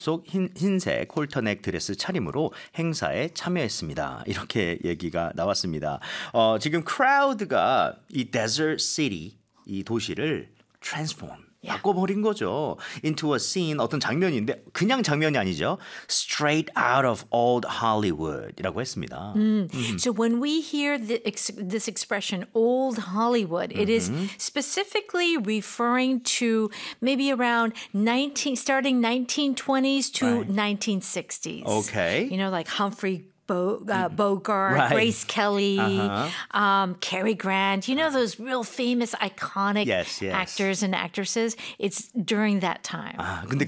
속 흰색 홀터넥 드레스 차림으로 행사에 참여했습니다. 이렇게 얘기가 나왔습니다. 지금 크라우드가 이 Desert City, 이 도시를 transform, 바꿔버린 거죠. Into a scene, 어떤 장면인데 그냥 장면이 아니죠. Straight out of old Hollywood이라고 했습니다. So when we hear this expression, old Hollywood, it is specifically referring to maybe around starting 1920s to 1960s. Okay. You know, like Humphrey Bogart, Right. Grace Kelly, Cary Grant. You know those real famous, iconic Yes, yes. actors and actresses? It's during that time. 아, 근데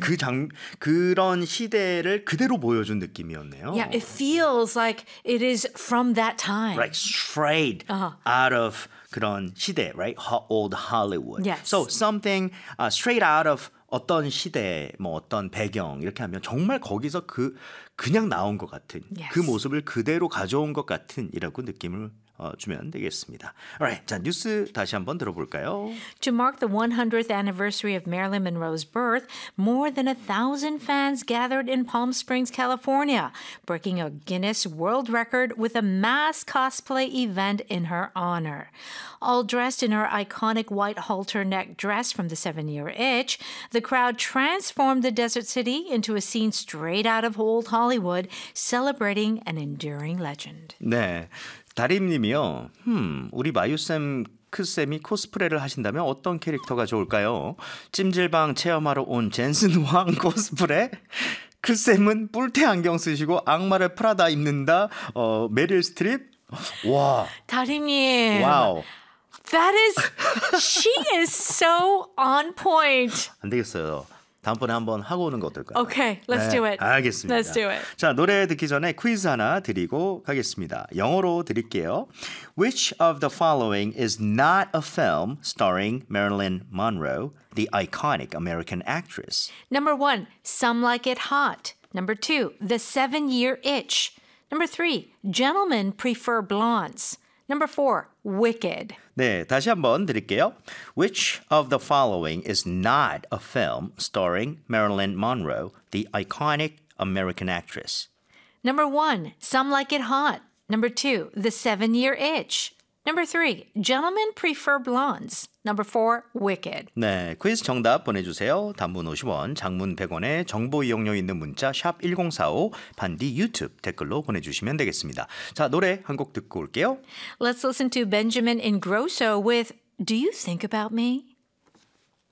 그런 시대를 그대로 보여준 느낌이었네요. Yeah, it feels like it is from that time. Right, straight out of 그런 시대, right? Old Hollywood. Yes. So something straight out of 어떤 시대, 뭐 어떤 배경 이렇게 하면 정말 거기서 그냥 나온 것 같은 Yes. 그 모습을 그대로 가져온 것 같은 이라고 느낌을 주면 되겠습니다. Alright, 자 뉴스 다시 한번 들어볼까요? To mark the 100th anniversary of Marilyn Monroe's birth, more than 1,000 fans gathered in Palm Springs, California, breaking a Guinness World Record with a mass cosplay event in her honor. All dressed in her iconic white halter neck dress from the 7-Year Itch, the crowd transformed the desert city into a scene straight out of old Hollywood, celebrating an enduring legend. 네, 다림님이요. 우리 마유쌤 크쌤이 코스프레를 하신다면 어떤 캐릭터가 좋을까요? 찜질방 체험하러 온 젠슨 황 코스프레? 크쌤은 뿔테 안경 쓰시고 악마를 프라다 입는다. 메릴 스트립? 와. 다림님. 와우. She is so on point. 안 되겠어요. 다음번에 한번 하고 오는 거 어떨까요? Okay, let's do it. 알겠습니다. Let's do it. 자, 노래 듣기 전에 퀴즈 하나 드리고 가겠습니다. 영어로 드릴게요. Which of the following is not a film starring Marilyn Monroe, the iconic American actress? Number 1, Some Like It Hot. Number 2, The 7-Year Itch. Number 3, Gentlemen Prefer Blondes. Number 4, Wicked. 네, 다시 한번 드릴게요. Which of the following is not a film starring Marilyn Monroe, the iconic American actress? Number 1, Some Like It Hot. Number 2, The 7-Year Itch. Number 3, Gentlemen Prefer Blondes. Number 4, Wicked. 네, 퀴즈 정답 보내주세요. 단문 50원, 장문 100원에 정보 이용료 있는 문자 샵 1045, 반디 유튜브 댓글로 보내주시면 되겠습니다. 자, 노래 한 곡 듣고 올게요. Let's listen to Benjamin Ingrosso with Do You Think About Me?